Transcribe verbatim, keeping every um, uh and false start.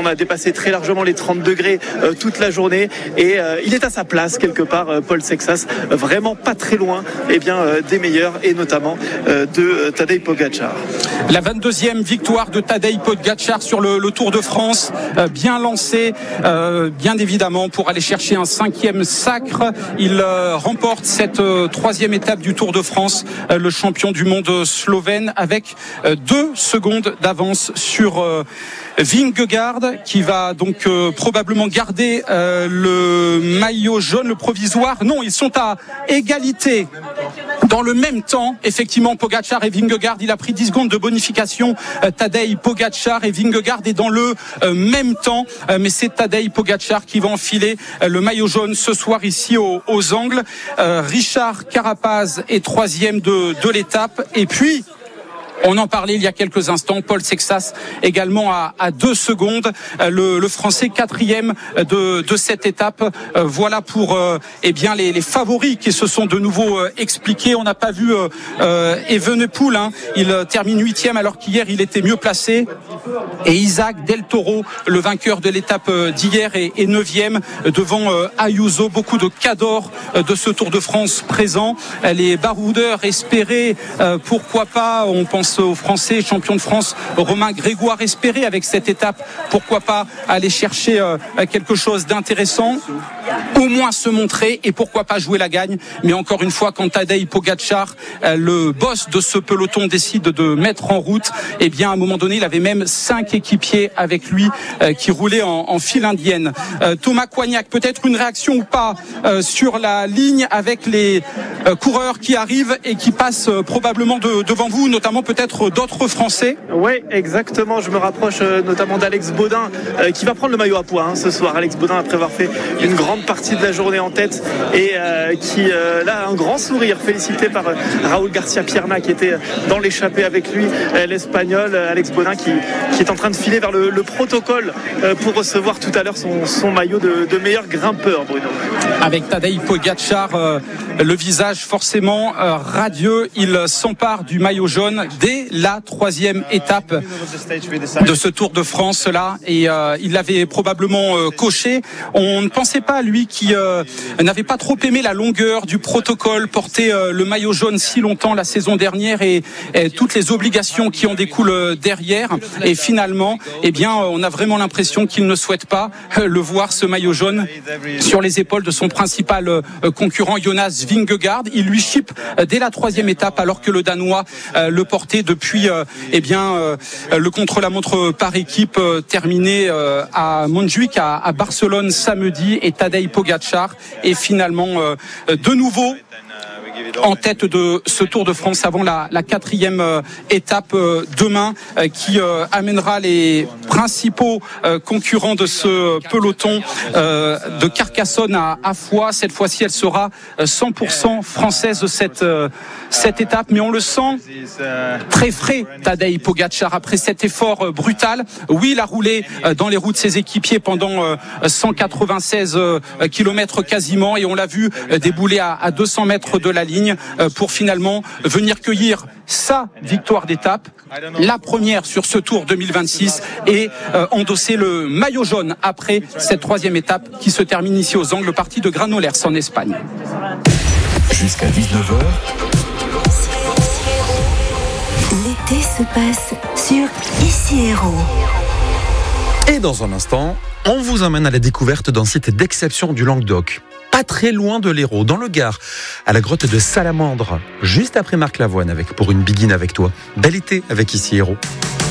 on a dépassé très largement les trente degrés euh, toute la journée et euh, il est à sa place quelque part, euh, Paul Sexas, euh, vraiment pas très loin eh bien, euh, des meilleurs et notamment euh, de euh, Tadej Pogačar. La vingt-deuxième victoire de Tadej Pogačar sur le, le Tour de France, euh, bien lancé, euh, bien évidemment pour aller chercher un cinquième sacre. Il euh, remporte cette euh, troisième étape du Tour de France, euh, le champion du monde slovène, avec euh, deux secondes d'avance sur euh, Vingegaard, qui va donc euh, probablement garder euh, le maillot jaune, le provisoire. Non, ils sont à égalité. Dans le même temps, effectivement, Pogačar et Vingegaard, il a pris dix secondes de bonification, euh, Tadej Pogačar, et Vingegaard est dans le euh, même temps, euh, mais c'est Tadej Pogačar qui va enfiler euh, le maillot jaune ce soir ici aux, aux Angles. Euh, Richard Carapaz est troisième de, de l'étape, et puis on en parlait il y a quelques instants, Paul Sexas également à, à deux secondes, le, le Français quatrième de, de cette étape. Euh, voilà pour euh, eh bien les, les favoris qui se sont de nouveau euh, expliqués. On n'a pas vu euh, euh, Evenepoel, hein. Il euh, termine huitième alors qu'hier il était mieux placé. Et Isaac Del Toro, le vainqueur de l'étape d'hier, est, est neuvième devant euh, Ayuso. Beaucoup de cadors euh, de ce Tour de France présents. Les baroudeurs espéraient, euh, pourquoi pas, on pense aux Français, champion de France, Romain Grégoire espérait avec cette étape, pourquoi pas aller chercher euh, quelque chose d'intéressant, au moins se montrer et pourquoi pas jouer la gagne. Mais encore une fois, quand Tadej Pogačar, euh, le boss de ce peloton, décide de mettre en route, eh bien à un moment donné, il avait même cinq équipiers avec lui euh, qui roulaient en, en file indienne. Euh, Thomas Coignac, peut-être une réaction ou pas euh, sur la ligne avec les euh, coureurs qui arrivent et qui passent euh, probablement de, devant vous, notamment peut-être peut-être d'autres Français. Oui, exactement. Je me rapproche euh, notamment d'Alex Baudin euh, qui va prendre le maillot à pois hein, ce soir. Alex Baudin, après avoir fait une grande partie de la journée en tête et euh, qui euh, là a un grand sourire, félicité par euh, Raúl García Pierna qui était dans l'échappée avec lui, euh, l'Espagnol euh, Alex Baudin qui, qui est en train de filer vers le, le protocole euh, pour recevoir tout à l'heure son, son maillot de, de meilleur grimpeur, Bruno. Avec Tadej Pogačar, euh, le visage forcément euh, radieux, il s'empare du maillot jaune dès la troisième étape de ce Tour de France là, et euh, il l'avait probablement euh, coché. On ne pensait pas, lui qui euh, n'avait pas trop aimé la longueur du protocole, porter euh, le maillot jaune si longtemps la saison dernière et, et toutes les obligations qui en découlent derrière. Et finalement, eh bien, on a vraiment l'impression qu'il ne souhaite pas euh, le voir, ce maillot jaune, sur les épaules de son principal euh, concurrent Jonas Vingegaard. Il lui chipe euh, dès la troisième étape alors que le Danois euh, le portait depuis euh, eh bien euh, le contre-la-montre par équipe euh, terminé euh, à Montjuïc, à, à Barcelone samedi, et Tadej Pogačar est finalement euh, de nouveau en tête de ce Tour de France avant la, la quatrième euh, étape euh, demain euh, qui euh, amènera les principaux euh, concurrents de ce peloton euh, de Carcassonne à, à Foix. Cette fois-ci, elle sera cent pour cent française de cette, euh, cette étape, mais on le sent très frais, Tadej Pogačar, après cet effort euh, brutal. Oui, il a roulé euh, dans les roues de ses équipiers pendant euh, cent quatre-vingt-seize euh, kilomètres quasiment, et on l'a vu euh, débouler à, à deux cents mètres de la ligne pour finalement venir cueillir sa victoire d'étape, la première sur ce Tour deux mille vingt-six, et euh, endosser le maillot jaune après cette troisième étape qui se termine ici aux Angles, partie de Granollers en Espagne. Jusqu'à dix-neuf heures. L'été se passe sur Ici Héros. Et dans un instant, on vous emmène à la découverte d'un site d'exception du Languedoc. Pas très loin de l'Hérault, dans le Gard, à la grotte de Salamandre, juste après Marc Lavoine avec Pour une biguine avec toi. Bel été avec Ici Héros.